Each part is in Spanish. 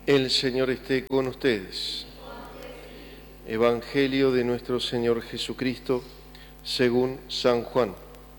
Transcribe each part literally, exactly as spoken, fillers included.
El Señor esté con ustedes. Evangelio de nuestro Señor Jesucristo según San Juan.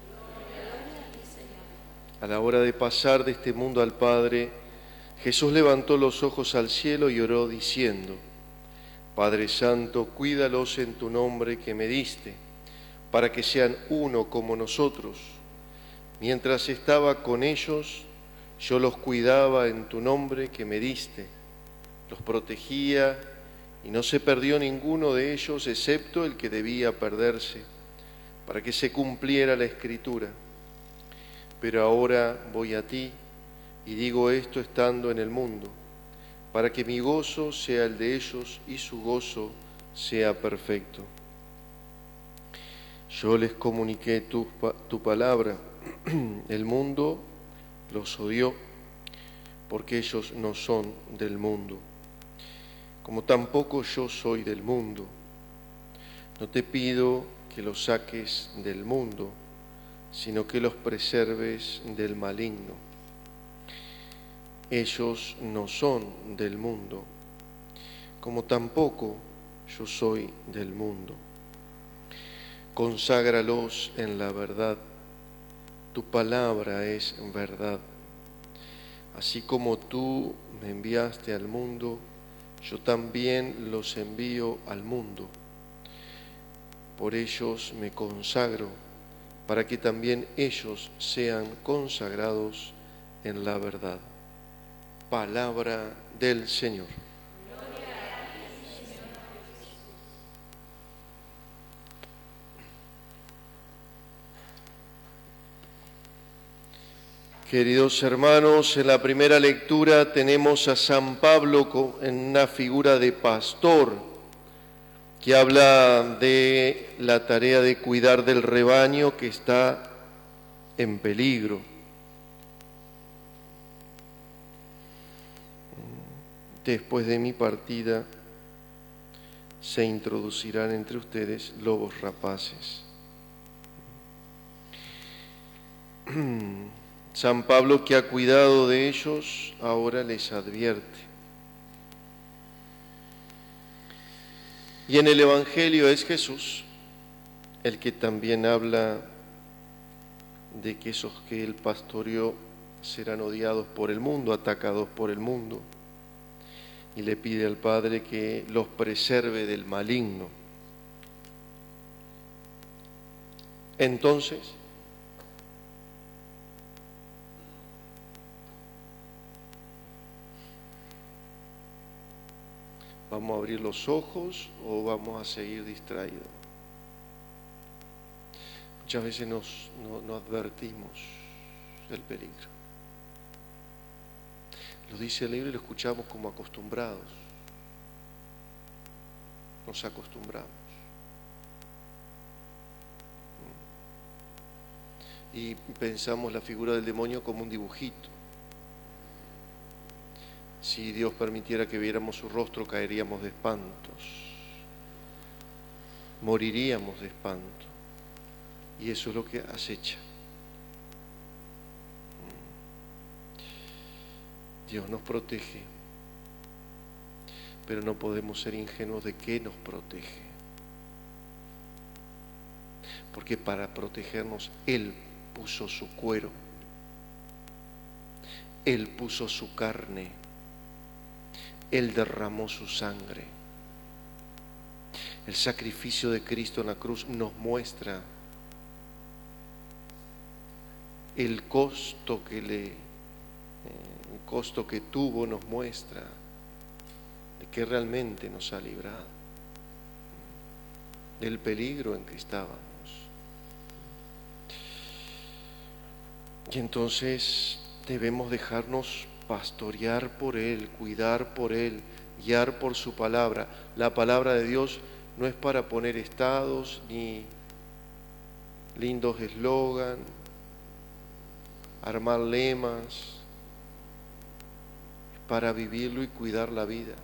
A la hora de pasar de este mundo al Padre, Jesús levantó los ojos al cielo y oró diciendo: Padre Santo, cuídalos en tu nombre que me diste, para que sean uno como nosotros. Mientras estaba con ellos, yo los cuidaba en tu nombre que me diste. Los protegía y no se perdió ninguno de ellos excepto el que debía perderse, para que se cumpliera la Escritura. Pero ahora voy a ti y digo esto estando en el mundo, para que mi gozo sea el de ellos y su gozo sea perfecto. Yo les comuniqué tu, tu palabra, el mundo los odió, porque ellos no son del mundo, como tampoco yo soy del mundo. No te pido que los saques del mundo, sino que los preserves del maligno. Ellos no son del mundo, como tampoco yo soy del mundo. Conságralos en la verdad. Tu palabra es verdad. Así como tú me enviaste al mundo, yo también los envío al mundo. Por ellos me consagro, para que también ellos sean consagrados en la verdad. Palabra del Señor. Queridos hermanos, en la primera lectura tenemos a San Pablo en una figura de pastor que habla de la tarea de cuidar del rebaño que está en peligro. Después de mi partida se introducirán entre ustedes lobos rapaces. San Pablo, que ha cuidado de ellos, ahora les advierte. Y en el Evangelio es Jesús el que también habla de que esos que él pastoreó serán odiados por el mundo, atacados por el mundo, y le pide al Padre que los preserve del maligno. Entonces, ¿vamos a abrir los ojos o vamos a seguir distraídos? Muchas veces nos, no, no advertimos del peligro. Lo dice el libro y lo escuchamos como acostumbrados. Nos acostumbramos. Y pensamos la figura del demonio como un dibujito. Si Dios permitiera que viéramos su rostro, caeríamos de espantos, moriríamos de espanto, y eso es lo que acecha. Dios nos protege, pero no podemos ser ingenuos de que nos protege, porque para protegernos Él puso su cuero, Él puso su carne, Él derramó su sangre. El sacrificio de Cristo en la cruz nos muestra el costo que le, el costo que tuvo, nos muestra de que realmente nos ha librado del peligro en que estábamos. Y entonces debemos dejarnos pastorear por Él, cuidar por Él, guiar por su palabra. La palabra de Dios no es para poner estados ni lindos eslogan, armar lemas, es para vivirlo y cuidar la vida.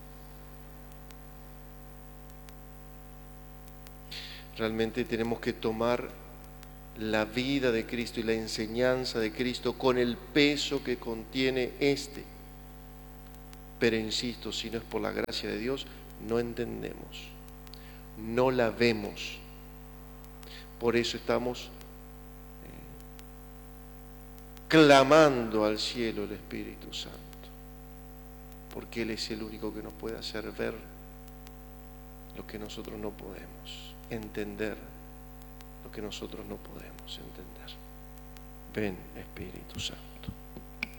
Realmente tenemos que tomar la vida de Cristo y la enseñanza de Cristo con el peso que contiene este. Pero insisto, si no es por la gracia de Dios, no entendemos, no la vemos. Por eso estamos eh, clamando al cielo el Espíritu Santo, porque Él es el único que nos puede hacer ver lo que nosotros no podemos, entender lo que nosotros no podemos entender. Ven, Espíritu Santo.